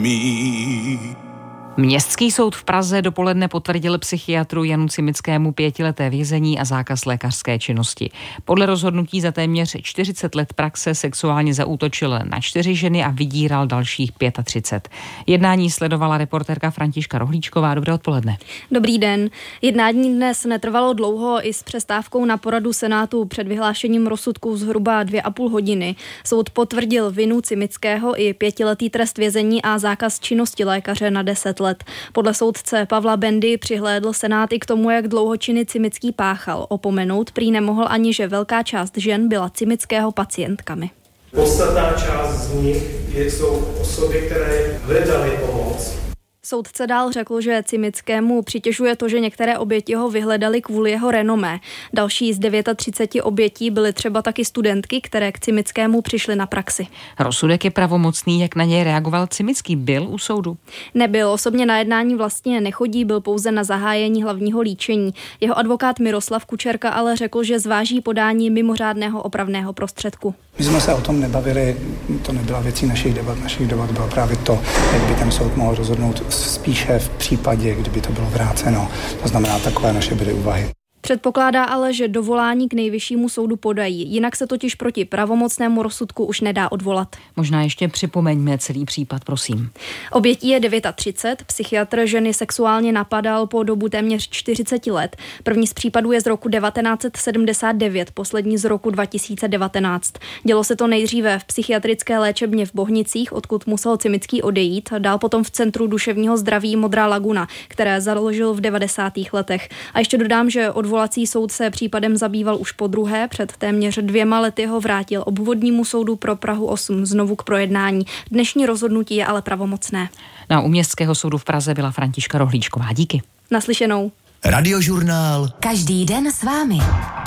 Městský soud v Praze dopoledne potvrdil psychiatru Janu Cimickému 5leté vězení a zákaz lékařské činnosti. Podle rozhodnutí za téměř 40 let praxe sexuálně zaútočil na 4 ženy a vydíral dalších 35. Jednání sledovala reportérka Františka Rohlíčková. Dobré odpoledne. Dobrý den. Jednání dnes netrvalo dlouho i s přestávkou na poradu Senátu před vyhlášením rozsudku zhruba 2,5 hodiny. Soud potvrdil vinu Cimického i 5letý trest vězení a zákaz činnosti lékaře na 10 let. Podle soudce Pavla Bendy přihlédl Senát i k tomu, jak dlouho činy Cimický páchal. Opomenout prý nemohl ani, že velká část žen byla Cimického pacientkami. Podstatná část z nich jsou osoby, které hledaly pomoc. Soudce dál řekl, že Cimickému přitěžuje to, že některé oběti ho vyhledali kvůli jeho renomé. Další z 39 obětí byly třeba taky studentky, které k Cimickému přišly na praxi. Rozsudek je pravomocný, jak na něj reagoval Cimický? Byl u soudu? Nebyl, osobně na jednání vlastně nechodí, byl pouze na zahájení hlavního líčení. Jeho advokát Miroslav Kučerka ale řekl, že zváží podání mimořádného opravného prostředku. My jsme se o tom nebavili, to nebyla věcí našich debat. Našich debat bylo právě to, jak by ten soud mohl rozhodnout spíše v případě, kdyby to bylo vráceno. To znamená, takové naše byly úvahy. Předpokládá ale, že dovolání k nejvyššímu soudu podají, jinak se totiž proti pravomocnému rozsudku už nedá odvolat. Možná ještě připomeňme celý případ, prosím. Obětí je 39, psychiatr ženy sexuálně napadal po dobu téměř 40 let. První z případů je z roku 1979, poslední z roku 2019. Dělo se to nejdříve v psychiatrické léčebně v Bohnicích, odkud musel Cimický odejít, dál potom v Centru duševního zdraví Modrá laguna, které založil v 90. letech. A ještě dodám, že odvolací soud se případem zabýval už podruhé, před téměř 2 lety ho vrátil obvodnímu soudu pro Prahu 8 znovu k projednání. Dnešní rozhodnutí je ale pravomocné. Na u Městského soudu v Praze byla Františka Rohlíčková. Díky. Naslyšenou. Radiožurnál. Každý den s vámi.